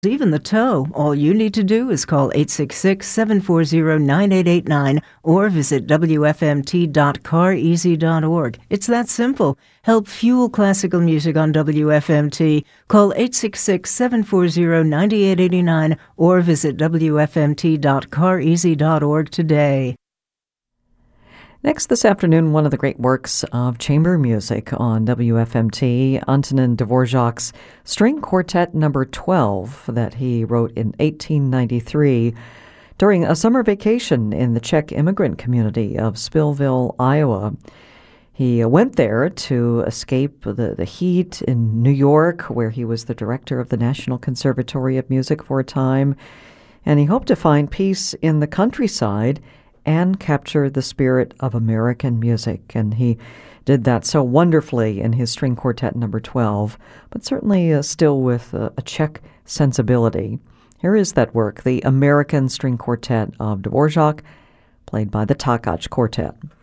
even the toe. All you need to do is call 866-740-9889 or visit wfmt.careasy.org. It's that simple. Help fuel classical music on WFMT. Call 866-740-9889 or visit wfmt.careasy.org today. Next this afternoon, one of the great works of chamber music on WFMT, Antonin Dvorak's String Quartet Number 12 that he wrote in 1893 during a summer vacation in the Czech immigrant community of Spillville, Iowa. He went there to escape the heat in New York, where he was the director of the National Conservatory of Music for a time, and he hoped to find peace in the countryside and capture the spirit of American music. And he did that so wonderfully in his String Quartet Number 12, but certainly still with a Czech sensibility. Here is that work, the American String Quartet of Dvorak, played by the Takács Quartet.